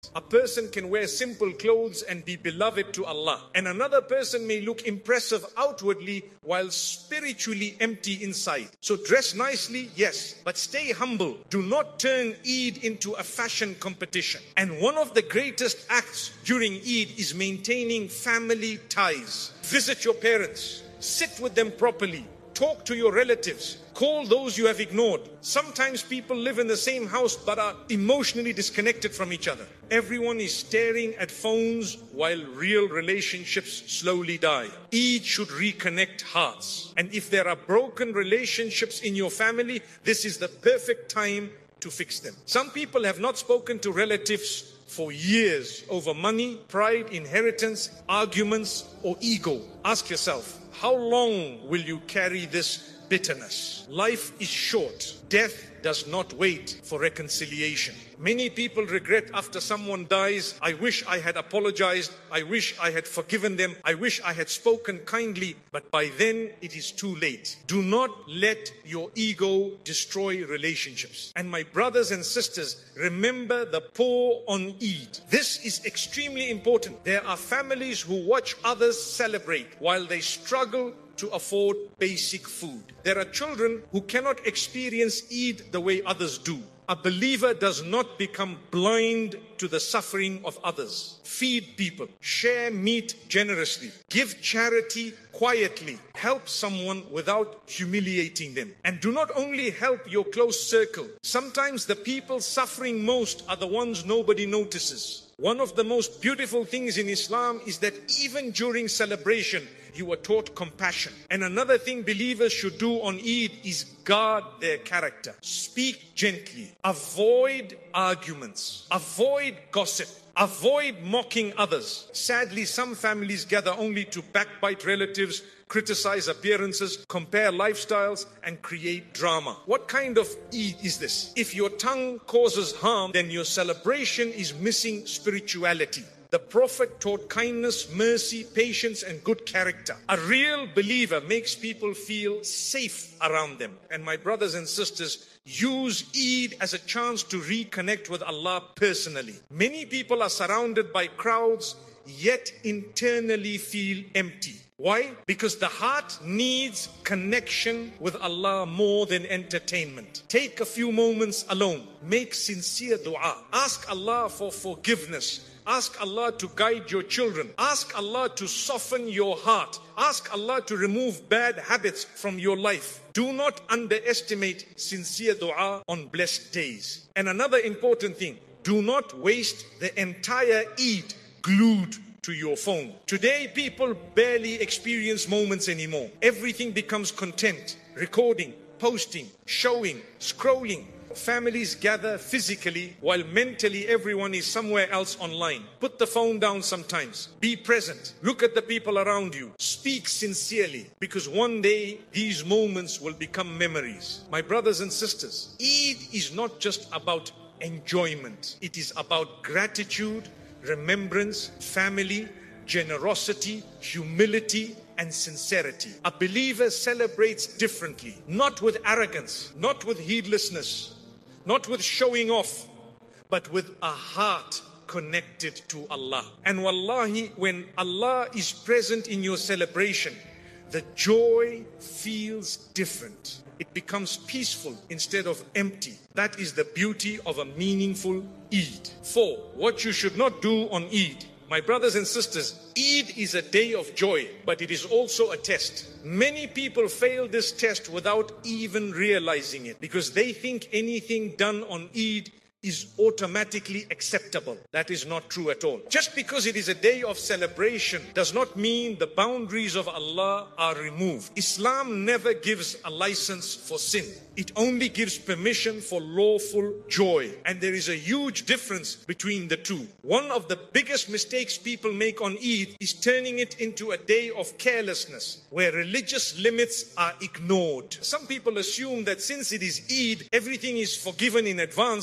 A person can wear simple clothes and be beloved to Allah. And another person may look impressive outwardly while spiritually empty inside. So dress nicely, yes, but stay humble. Do not turn Eid into a fashion competition. And one of the greatest acts during Eid is maintaining family ties. Visit your parents. Sit with them properly. Talk to your relatives. Call those you have ignored. Sometimes people live in the same house but are emotionally disconnected from each other. Everyone is staring at phones while real relationships slowly die. Eid should reconnect hearts. And if there are broken relationships in your family, this is the perfect time to fix them. Some people have not spoken to relatives for years over money, pride, inheritance, arguments, or ego. Ask yourself, how long will you carry this bitterness? Life is short. Death does not wait for reconciliation. Many people regret after someone dies, I wish I had apologized, I wish I had forgiven them, I wish I had spoken kindly, but by then it is too late. Do not let your ego destroy relationships. And my brothers and sisters, remember the poor on Eid. This is extremely important. There are families who watch others celebrate while they struggle to afford basic food. There are children who cannot experience Eid the way others do. A believer does not become blind to the suffering of others. Feed people, share meat generously, give charity quietly, help someone without humiliating them. And do not only help your close circle. Sometimes the people suffering most are the ones nobody notices. One of the most beautiful things in Islam is that even during celebration, you are taught compassion. And another thing believers should do on Eid is guard their character. Speak gently. Avoid arguments. Avoid gossip. Avoid mocking others. Sadly, some families gather only to backbite relatives, criticize appearances, compare lifestyles, and create drama. What kind of Eid is this? If your tongue causes harm, then your celebration is missing spirituality. The Prophet taught kindness, mercy, patience, and good character. A real believer makes people feel safe around them. And my brothers and sisters, use Eid as a chance to reconnect with Allah personally. Many people are surrounded by crowds, yet internally feel empty. Why? Because the heart needs connection with Allah more than entertainment. Take a few moments alone. Make sincere dua. Ask Allah for forgiveness. Ask Allah to guide your children. Ask Allah to soften your heart. Ask Allah to remove bad habits from your life. Do not underestimate sincere dua on blessed days. And another important thing, do not waste the entire Eid glued to your phone. Today, people barely experience moments anymore. Everything becomes content, recording, posting, showing, scrolling. Families gather physically while mentally everyone is somewhere else online. Put the phone down sometimes. Be present. Look at the people around you. Speak sincerely, because one day these moments will become memories. My brothers and sisters, Eid is not just about enjoyment. It is about gratitude, remembrance, family, generosity, humility, and sincerity. A believer celebrates differently, not with arrogance, not with heedlessness, not with showing off, but with a heart connected to Allah. And wallahi, when Allah is present in your celebration, the joy feels different. It becomes peaceful instead of empty. That is the beauty of a meaningful Eid. 4. What you should not do on Eid. My brothers and sisters, Eid is a day of joy, but it is also a test. Many people fail this test without even realizing it, because they think anything done on Eid is automatically acceptable. That is not true at all. Just because it is a day of celebration does not mean the boundaries of Allah are removed. Islam never gives a license for sin. It only gives permission for lawful joy. And there is a huge difference between the two. One of the biggest mistakes people make on Eid is turning it into a day of carelessness, where religious limits are ignored. Some people assume that since it is Eid, everything is forgiven in advance, so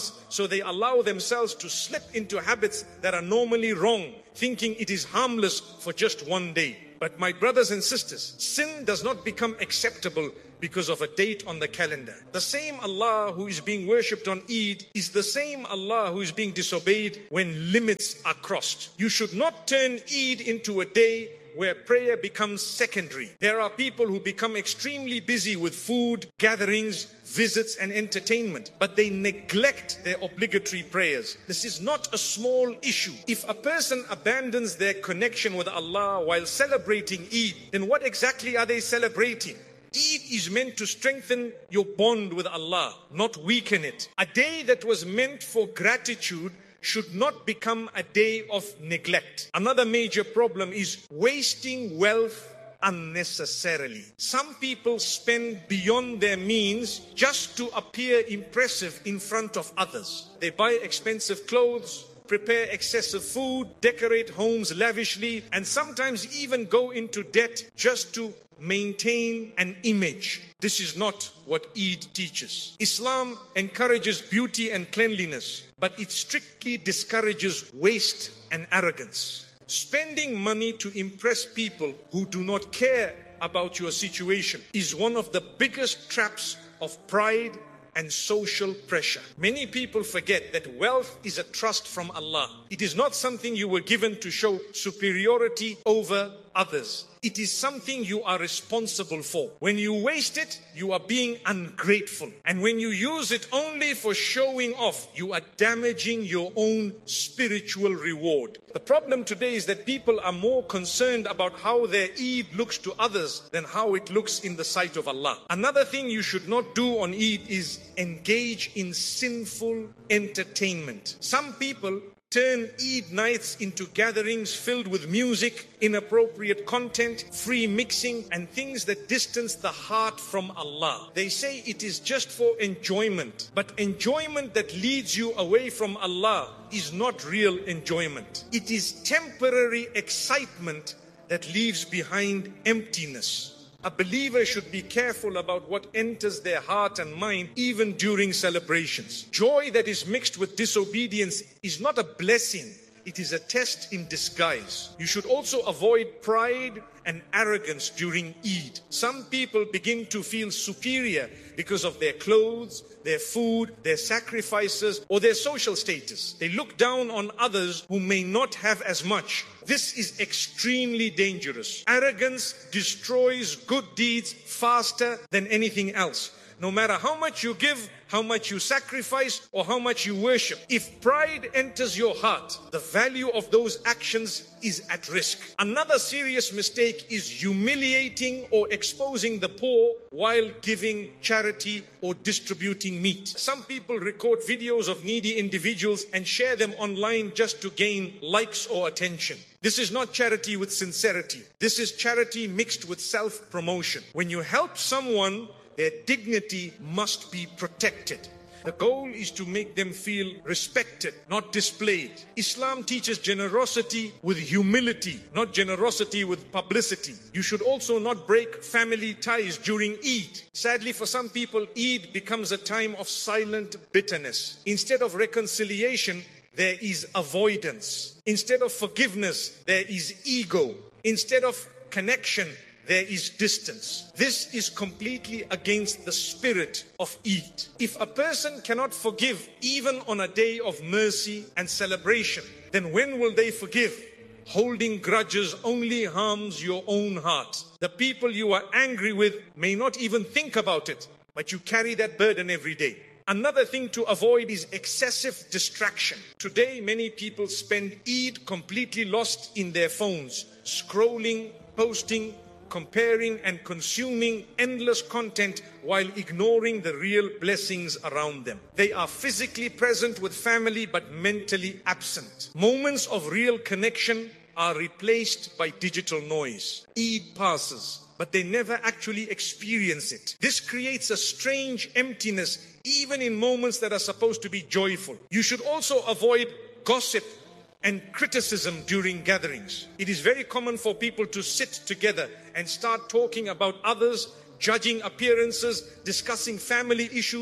they allow themselves to slip into habits that are normally wrong, thinking it is harmless for just one day. But my brothers and sisters, sin does not become acceptable because of a date on the calendar. The same Allah who is being worshipped on Eid is the same Allah who is being disobeyed when limits are crossed. You should not turn Eid into a day where prayer becomes secondary. There are people who become extremely busy with food, gatherings, visits and entertainment, but they neglect their obligatory prayers. This is not a small issue. If a person abandons their connection with Allah while celebrating Eid, then what exactly are they celebrating? Eid is meant to strengthen your bond with Allah, not weaken it. A day that was meant for gratitude should not become a day of neglect. Another major problem is wasting wealth unnecessarily. Some people spend beyond their means just to appear impressive in front of others. They buy expensive clothes, prepare excessive food, decorate homes lavishly, and sometimes even go into debt just to maintain an image. This is not what Eid teaches. Islam encourages beauty and cleanliness, but it strictly discourages waste and arrogance. Spending money to impress people who do not care about your situation is one of the biggest traps of pride and social pressure. Many people forget that wealth is a trust from Allah. It is not something you were given to show superiority over others. It is something you are responsible for. When you waste it, you are being ungrateful. And when you use it only for showing off, you are damaging your own spiritual reward. The problem today is that people are more concerned about how their Eid looks to others than how it looks in the sight of Allah. Another thing you should not do on Eid is engage in sinful entertainment. Some people turn Eid nights into gatherings filled with music, inappropriate content, free mixing, and things that distance the heart from Allah. They say it is just for enjoyment, but enjoyment that leads you away from Allah is not real enjoyment. It is temporary excitement that leaves behind emptiness. A believer should be careful about what enters their heart and mind even during celebrations. Joy that is mixed with disobedience is not a blessing. It is a test in disguise. You should also avoid pride and arrogance during Eid. Some people begin to feel superior because of their clothes, their food, their sacrifices, or their social status. They look down on others who may not have as much. This is extremely dangerous. Arrogance destroys good deeds faster than anything else. No matter how much you give, how much you sacrifice, or how much you worship, if pride enters your heart, the value of those actions is at risk. Another serious mistake is humiliating or exposing the poor while giving charity or distributing meat. Some people record videos of needy individuals and share them online just to gain likes or attention. This is not charity with sincerity. This is charity mixed with self-promotion. When you help someone, their dignity must be protected. The goal is to make them feel respected, not displayed. Islam teaches generosity with humility, not generosity with publicity. You should also not break family ties during Eid. Sadly, for some people, Eid becomes a time of silent bitterness. Instead of reconciliation, there is avoidance. Instead of forgiveness, there is ego. Instead of connection, there is distance. This is completely against the spirit of Eid. If a person cannot forgive even on a day of mercy and celebration, then when will they forgive? Holding grudges only harms your own heart. The people you are angry with may not even think about it, but you carry that burden every day. Another thing to avoid is excessive distraction. Today, many people spend Eid completely lost in their phones, scrolling, posting, comparing and consuming endless content while ignoring the real blessings around them. They are physically present with family but mentally absent. Moments of real connection are replaced by digital noise. Eid passes, but they never actually experience it. This creates a strange emptiness even in moments that are supposed to be joyful. You should also avoid gossip and criticism during gatherings. It is very common for people to sit together and start talking about others, judging appearances, discussing family issues,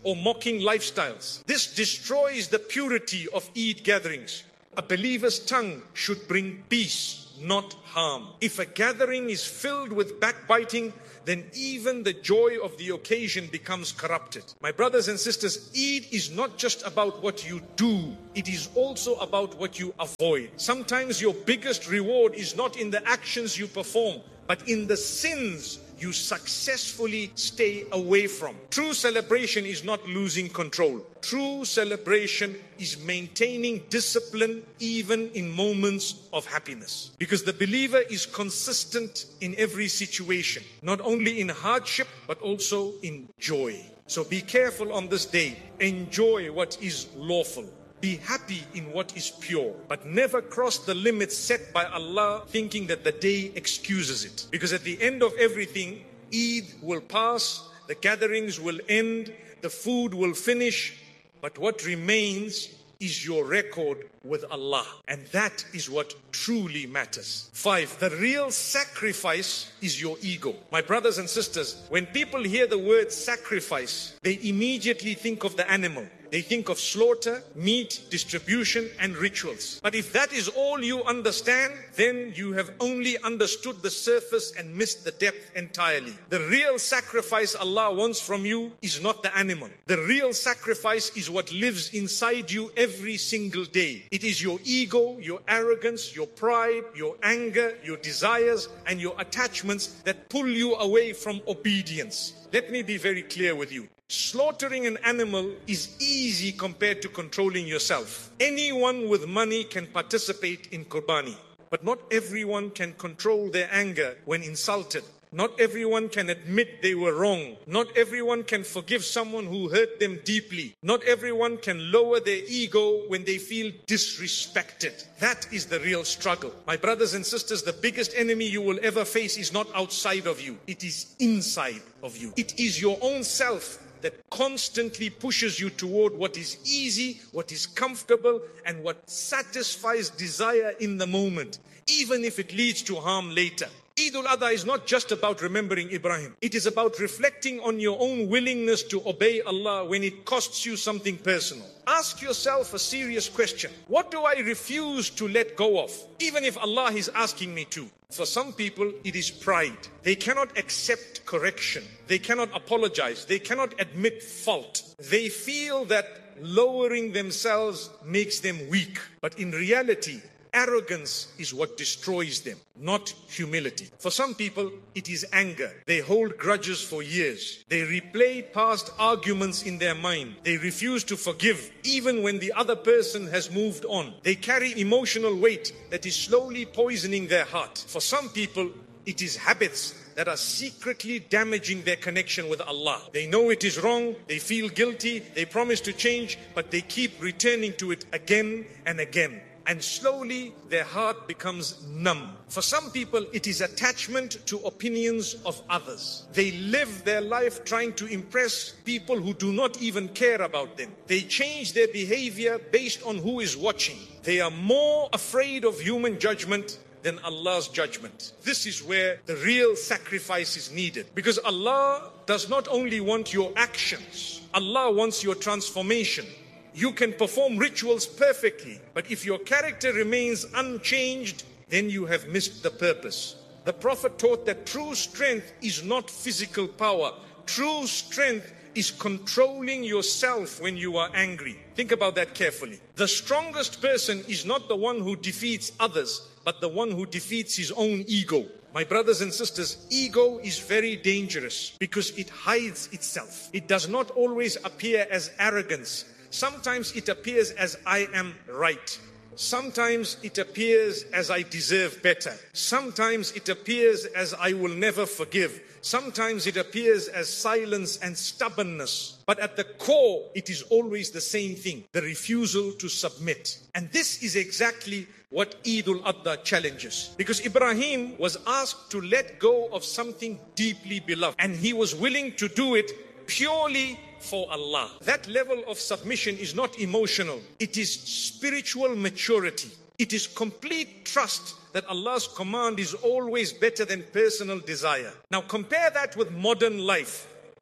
or mocking lifestyles. This destroys the purity of Eid gatherings. A believer's tongue should bring peace, not harm. If a gathering is filled with backbiting, then even the joy of the occasion becomes corrupted. My brothers and sisters, Eid is not just about what you do, it is also about what you avoid. Sometimes your biggest reward is not in the actions you perform, but in the sins you successfully stay away from. True celebration is not losing control. True celebration is maintaining discipline even in moments of happiness. Because the believer is consistent in every situation, not only in hardship, but also in joy. So be careful on this day. Enjoy what is lawful. Be happy in what is pure, but never cross the limits set by Allah thinking that the day excuses it. Because at the end of everything, Eid will pass, the gatherings will end, the food will finish, but what remains is your record with Allah. And that is what truly matters. 5, the real sacrifice is your ego. My brothers and sisters, when people hear the word sacrifice, they immediately think of the animal. They think of slaughter, meat, distribution, and rituals. But if that is all you understand, then you have only understood the surface and missed the depth entirely. The real sacrifice Allah wants from you is not the animal. The real sacrifice is what lives inside you every single day. It is your ego, your arrogance, your pride, your anger, your desires, and your attachments that pull you away from obedience. Let me be very clear with you. Slaughtering an animal is easy compared to controlling yourself. Anyone with money can participate in Qurbani, but not everyone can control their anger when insulted. Not everyone can admit they were wrong. Not everyone can forgive someone who hurt them deeply. Not everyone can lower their ego when they feel disrespected. That is the real struggle. My brothers and sisters, the biggest enemy you will ever face is not outside of you. It is inside of you. It is your own self that constantly pushes you toward what is easy, what is comfortable, and what satisfies desire in the moment, even if it leads to harm later. Eid al-Adha is not just about remembering Ibrahim. It is about reflecting on your own willingness to obey Allah when it costs you something personal. Ask yourself a serious question. What do I refuse to let go of, even if Allah is asking me to? For some people, it is pride. They cannot accept correction. They cannot apologize. They cannot admit fault. They feel that lowering themselves makes them weak. But in reality, arrogance is what destroys them, not humility. For some people, it is anger. They hold grudges for years. They replay past arguments in their mind. They refuse to forgive, even when the other person has moved on. They carry emotional weight that is slowly poisoning their heart. For some people, it is habits that are secretly damaging their connection with Allah. They know it is wrong, they feel guilty, they promise to change, but they keep returning to it again and again. And slowly their heart becomes numb. For some people, it is attachment to opinions of others. They live their life trying to impress people who do not even care about them. They change their behavior based on who is watching. They are more afraid of human judgment than Allah's judgment. This is where the real sacrifice is needed. Because Allah does not only want your actions, Allah wants your transformation. You can perform rituals perfectly, but if your character remains unchanged, then you have missed the purpose. The Prophet taught that true strength is not physical power. True strength is controlling yourself when you are angry. Think about that carefully. The strongest person is not the one who defeats others, but the one who defeats his own ego. My brothers and sisters, ego is very dangerous because it hides itself. It does not always appear as arrogance. Sometimes it appears as I am right. Sometimes it appears as I deserve better. Sometimes it appears as I will never forgive. Sometimes it appears as silence and stubbornness. But at the core, it is always the same thing, the refusal to submit. And this is exactly what Eid al-Adha challenges. Because Ibrahim was asked to let go of something deeply beloved. And he was willing to do it purely for Allah. That level of submission is not emotional. It is spiritual maturity. It is complete trust that Allah's command is always better than personal desire. Now compare that with modern life.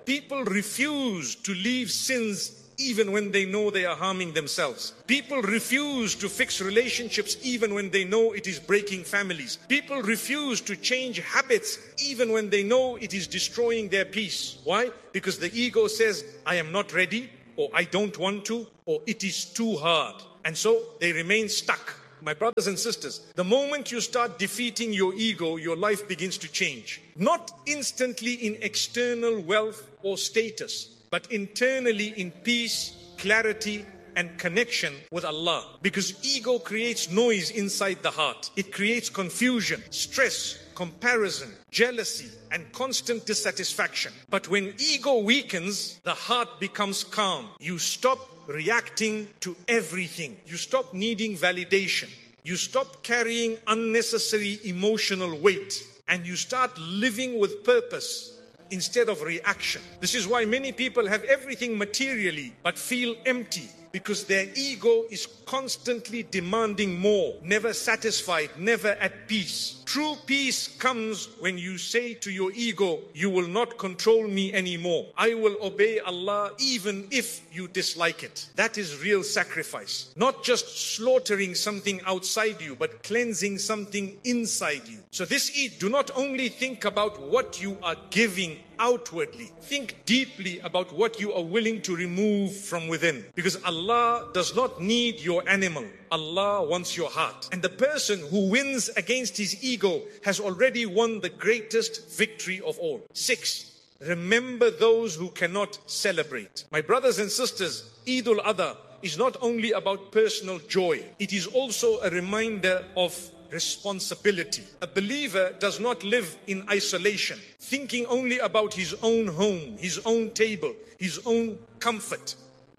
People refuse to leave sins even when they know they are harming themselves. People refuse to fix relationships even when they know it is breaking families. People refuse to change habits even when they know it is destroying their peace. Why? Because the ego says, I am not ready, or I don't want to, or it is too hard. And so they remain stuck. My brothers and sisters, the moment you start defeating your ego, your life begins to change. Not instantly in external wealth or status, but internally in peace, clarity, and connection with Allah. Because ego creates noise inside the heart. It creates confusion, stress, comparison, jealousy, and constant dissatisfaction. But when ego weakens, the heart becomes calm. You stop reacting to everything. You stop needing validation. You stop carrying unnecessary emotional weight. And you start living with purpose instead of reaction. This is why many people have everything materially but feel empty, because their ego is constantly demanding more, never satisfied, never at peace. True peace comes when you say to your ego, you will not control me anymore. I will obey Allah even if you dislike it. That is real sacrifice. Not just slaughtering something outside you, but cleansing something inside you. So this Eid, do not only think about what you are giving outwardly. Think deeply about what you are willing to remove from within. Because Allah does not need your animal. Allah wants your heart. And the person who wins against his ego has already won the greatest victory of all. 6. Remember those who cannot celebrate. My brothers and sisters, Eid al-Adha is not only about personal joy. It is also a reminder of responsibility. A believer does not live in isolation, thinking only about his own home, his own table, his own comfort.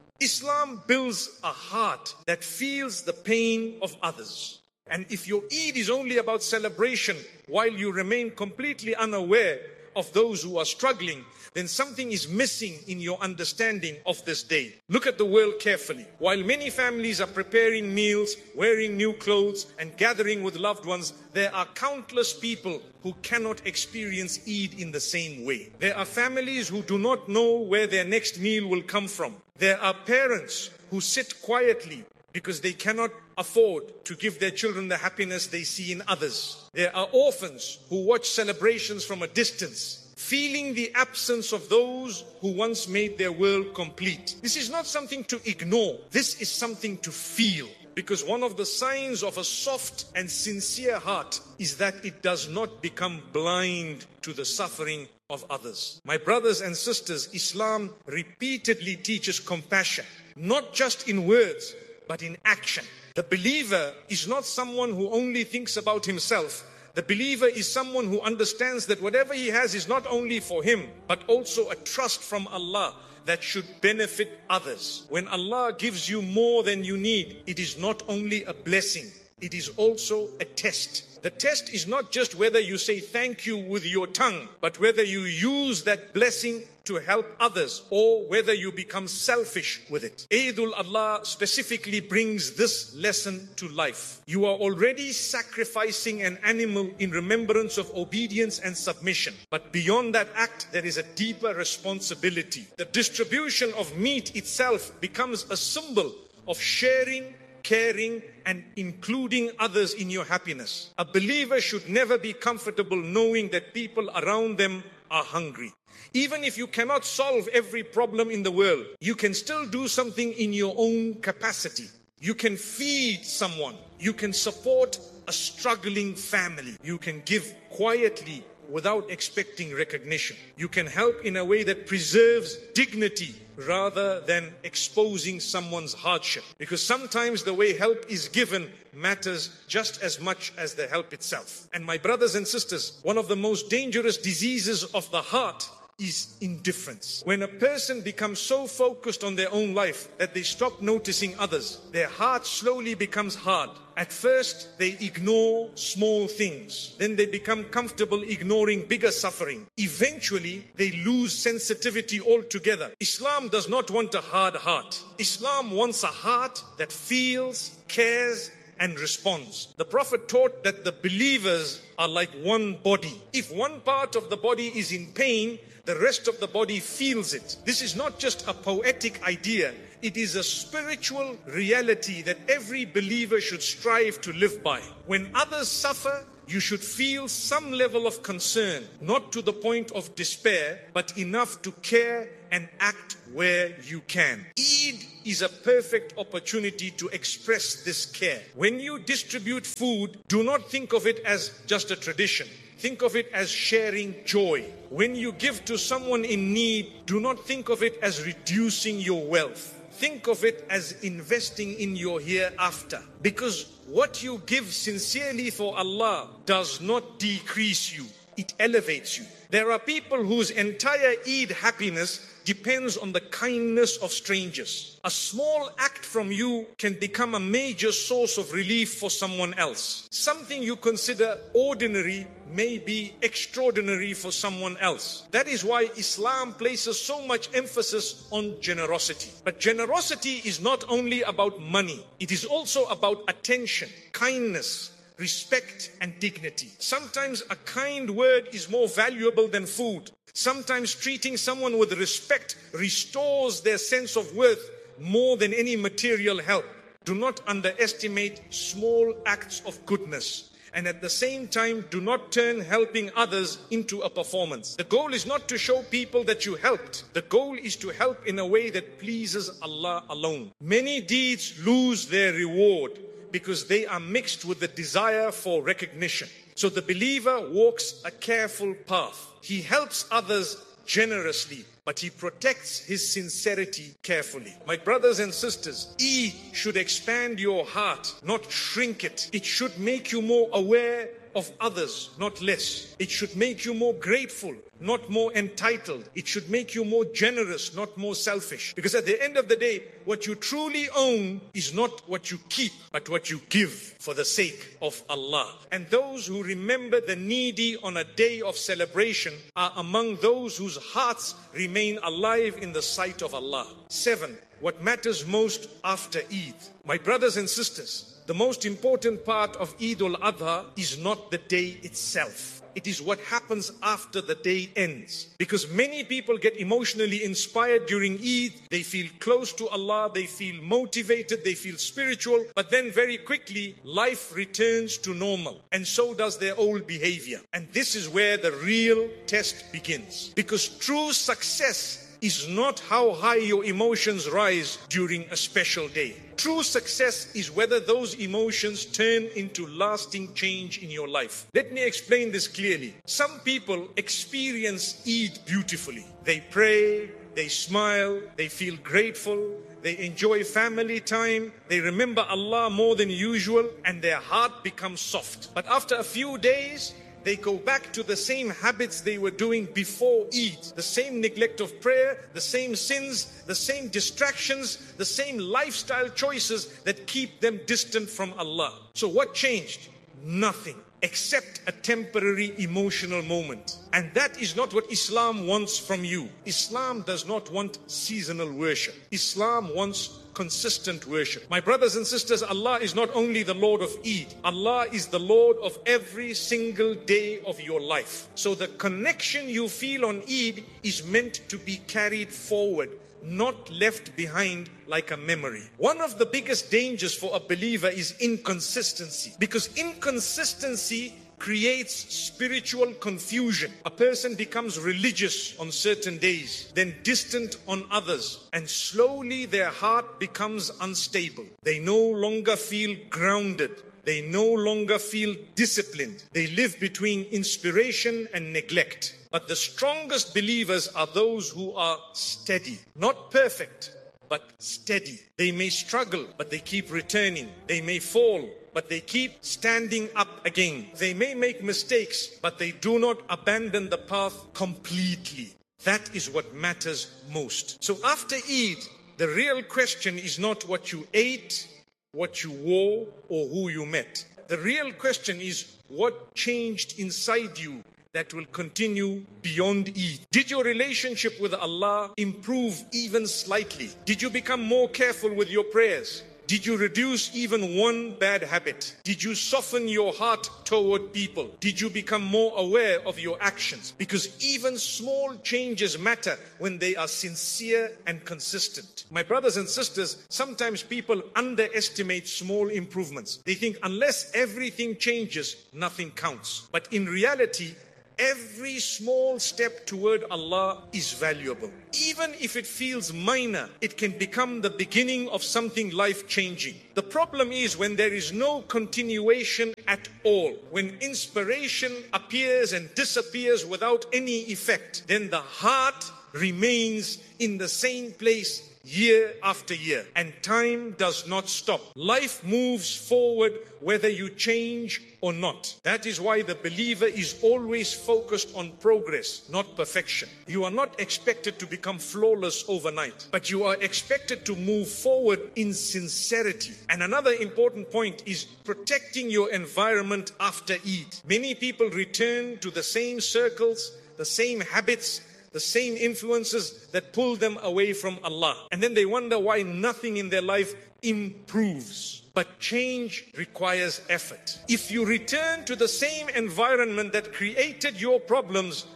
Islam builds a heart that feels the pain of others. And if your Eid is only about celebration while you remain completely unaware of those who are struggling, then something is missing in your understanding of this day. Look at the world carefully. While many families are preparing meals, wearing new clothes, and gathering with loved ones, there are countless people who cannot experience Eid in the same way. There are families who do not know where their next meal will come from. There are parents who sit quietly because they cannot afford to give their children the happiness they see in others. There are orphans who watch celebrations from a distance, feeling the absence of those who once made their world complete. This is not something to ignore. This is something to feel. Because one of the signs of a soft and sincere heart is that it does not become blind to the suffering of others. My brothers and sisters, Islam repeatedly teaches compassion, not just in words, but in action. The believer is not someone who only thinks about himself. The believer is someone who understands that whatever he has is not only for him, but also a trust from Allah that should benefit others. When Allah gives you more than you need, it is not only a blessing, it is also a test. The test is not just whether you say thank you with your tongue, but whether you use that blessing to help others, or whether you become selfish with it. Eid al-Adha specifically brings this lesson to life. You are already sacrificing an animal in remembrance of obedience and submission. But beyond that act, there is a deeper responsibility. The distribution of meat itself becomes a symbol of sharing, caring, and including others in your happiness. A believer should never be comfortable knowing that people around them are hungry. Even if you cannot solve every problem in the world, you can still do something in your own capacity. You can feed someone. You can support a struggling family. You can give quietly without expecting recognition. You can help in a way that preserves dignity rather than exposing someone's hardship. Because sometimes the way help is given matters just as much as the help itself. And my brothers and sisters, one of the most dangerous diseases of the heart is indifference. When a person becomes so focused on their own life that they stop noticing others, their heart slowly becomes hard. At first, they ignore small things. Then they become comfortable ignoring bigger suffering. Eventually, they lose sensitivity altogether. Islam does not want a hard heart. Islam wants a heart that feels, cares, and responds. The Prophet taught that the believers are like one body. If one part of the body is in pain, the rest of the body feels it. This is not just a poetic idea. It is a spiritual reality that every believer should strive to live by. When others suffer, you should feel some level of concern, not to the point of despair, but enough to care and act where you can. Eid is a perfect opportunity to express this care. When you distribute food, do not think of it as just a tradition. Think of it as sharing joy. When you give to someone in need, do not think of it as reducing your wealth. Think of it as investing in your hereafter. Because what you give sincerely for Allah does not decrease you, it elevates you. There are people whose entire Eid happiness depends on the kindness of strangers. A small act from you can become a major source of relief for someone else. Something you consider ordinary may be extraordinary for someone else. That is why Islam places so much emphasis on generosity. But generosity is not only about money. It is also about attention, kindness, respect and dignity. Sometimes a kind word is more valuable than food. Sometimes treating someone with respect restores their sense of worth more than any material help. Do not underestimate small acts of goodness. And at the same time, do not turn helping others into a performance. The goal is not to show people that you helped. The goal is to help in a way that pleases Allah alone. Many deeds lose their reward because they are mixed with the desire for recognition. So the believer walks a careful path. He helps others generously, but he protects his sincerity carefully. My brothers and sisters, Eid should expand your heart, not shrink it. It should make you more aware of others, not less. It should make you more grateful, not more entitled. It should make you more generous, not more selfish. Because at the end of the day, what you truly own is not what you keep, but what you give for the sake of Allah. And those who remember the needy on a day of celebration are among those whose hearts remain alive in the sight of Allah. 7. What matters most after Eid? My brothers and sisters, the most important part of Eid al-Adha is not the day itself. It is what happens after the day ends. Because many people get emotionally inspired during Eid. They feel close to Allah, they feel motivated, they feel spiritual. But then very quickly, life returns to normal. And so does their old behavior. And this is where the real test begins. Because true success is not how high your emotions rise during a special day. True success is whether those emotions turn into lasting change in your life. Let me explain this clearly. Some people experience Eid beautifully. They pray, they smile, they feel grateful, they enjoy family time, they remember Allah more than usual, and their heart becomes soft. But after a few days, they go back to the same habits they were doing before Eid. The same neglect of prayer, the same sins, the same distractions, the same lifestyle choices that keep them distant from Allah. So what changed? Nothing, except a temporary emotional moment. And that is not what Islam wants from you. Islam does not want seasonal worship. Islam wants consistent worship. My brothers and sisters, Allah is not only the Lord of Eid. Allah is the Lord of every single day of your life. So the connection you feel on Eid is meant to be carried forward, not left behind like a memory. One of the biggest dangers for a believer is inconsistency. Because inconsistency creates spiritual confusion. A person becomes religious on certain days, then distant on others, and slowly their heart becomes unstable. They no longer feel grounded. They no longer feel disciplined. They live between inspiration and neglect. But the strongest believers are those who are steady, not perfect, but steady. They may struggle, but they keep returning. They may fall, but they keep standing up again. They may make mistakes, but they do not abandon the path completely. That is what matters most. So after Eid, the real question is not what you ate, what you wore, or who you met. The real question is what changed inside you that will continue beyond Eid. Did your relationship with Allah improve even slightly? Did you become more careful with your prayers? Did you reduce even one bad habit? Did you soften your heart toward people? Did you become more aware of your actions? Because even small changes matter when they are sincere and consistent. My brothers and sisters, sometimes people underestimate small improvements. They think unless everything changes, nothing counts. But in reality, every small step toward Allah is valuable. Even if it feels minor, it can become the beginning of something life-changing. The problem is when there is no continuation at all. When inspiration appears and disappears without any effect, then the heart remains in the same place year after year, and time does not stop. Life moves forward whether you change or not. That is why the believer is always focused on progress, not perfection. You are not expected to become flawless overnight, but you are expected to move forward in sincerity. And another important point is protecting your environment after Eid. Many people return to the same circles, the same habits, the same influences that pull them away from Allah. And then they wonder why nothing in their life improves. But change requires effort. If you return to the same environment that created your problems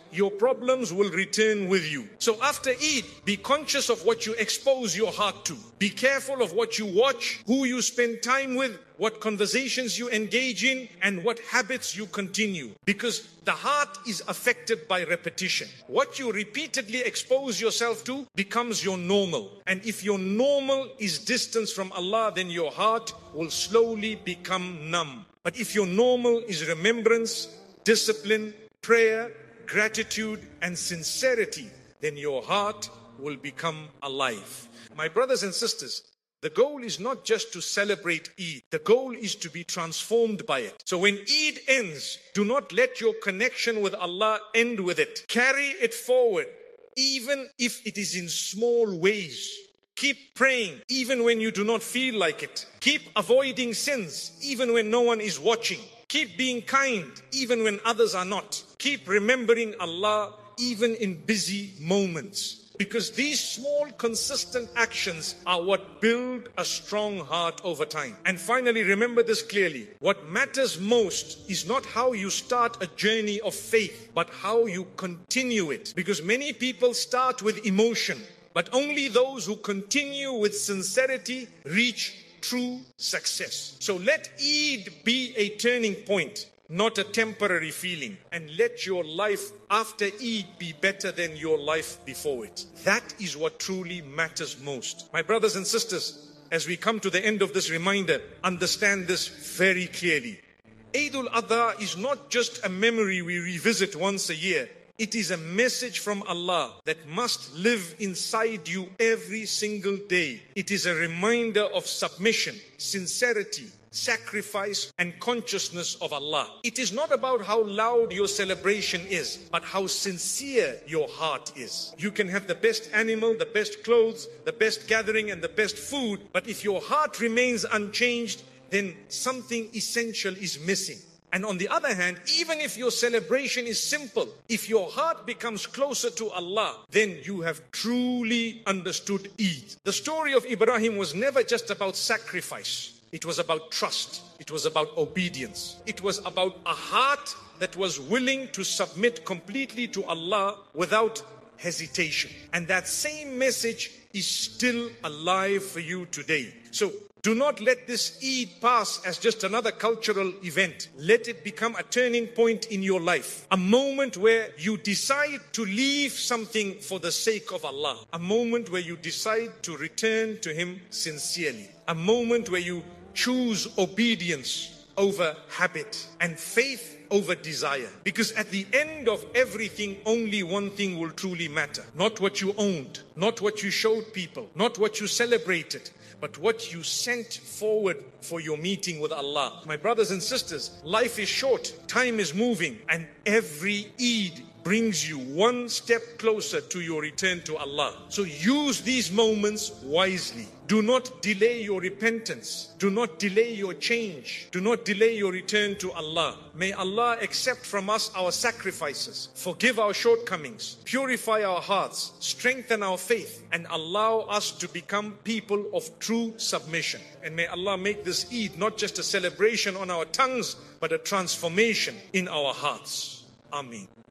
will return with you. So after Eid, be conscious of what you expose your heart to. Be careful of what you watch, who you spend time with, what conversations you engage in, and what habits you continue. Because the heart is affected by repetition. What you repeatedly expose yourself to becomes your normal. And if your normal is distance from Allah, then your heart will slowly become numb. But if your normal is remembrance, discipline, prayer, gratitude, and sincerity, then your heart will become alive. My brothers and sisters, the goal is not just to celebrate Eid. The goal is to be transformed by it. So when Eid ends, do not let your connection with Allah end with it. Carry it forward, even if it is in small ways. Keep praying, even when you do not feel like it. Keep avoiding sins, even when no one is watching. Keep being kind, even when others are not. Keep remembering Allah, even in busy moments. Because these small, consistent actions are what build a strong heart over time. And finally, remember this clearly. What matters most is not how you start a journey of faith, but how you continue it. Because many people start with emotion, but only those who continue with sincerity reach true success. So let Eid be a turning point, not a temporary feeling. And let your life after Eid be better than your life before it. That is what truly matters most. My brothers and sisters, as we come to the end of this reminder, understand this very clearly. Eid al-Adha is not just a memory we revisit once a year. It is a message from Allah that must live inside you every single day. It is a reminder of submission, sincerity, sacrifice, and consciousness of Allah. It is not about how loud your celebration is, but how sincere your heart is. You can have the best animal, the best clothes, the best gathering, and the best food, but if your heart remains unchanged, then something essential is missing. And on the other hand, even if your celebration is simple, if your heart becomes closer to Allah, then you have truly understood Eid. The story of Ibrahim was never just about sacrifice. It was about trust. It was about obedience. It was about a heart that was willing to submit completely to Allah without hesitation. And that same message is still alive for you today. So do not let this Eid pass as just another cultural event. Let it become a turning point in your life. A moment where you decide to leave something for the sake of Allah. A moment where you decide to return to Him sincerely. A moment where you choose obedience over habit and faith over desire. Because at the end of everything, only one thing will truly matter. Not what you owned, not what you showed people, not what you celebrated, but what you sent forward for your meeting with Allah. My brothers and sisters, life is short, time is moving, and every Eid brings you one step closer to your return to Allah. So use these moments wisely. Do not delay your repentance. Do not delay your change. Do not delay your return to Allah. May Allah accept from us our sacrifices, forgive our shortcomings, purify our hearts, strengthen our faith, and allow us to become people of true submission. And may Allah make this Eid not just a celebration on our tongues, but a transformation in our hearts. Ameen.